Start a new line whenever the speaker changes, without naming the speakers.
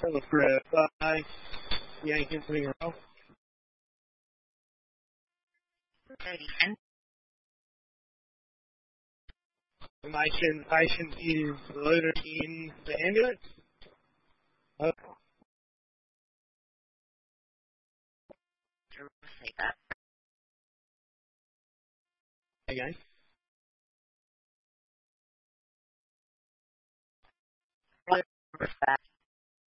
Bulletproof by Yankee Swing Row. Patient is loaded in the ambulance. Again.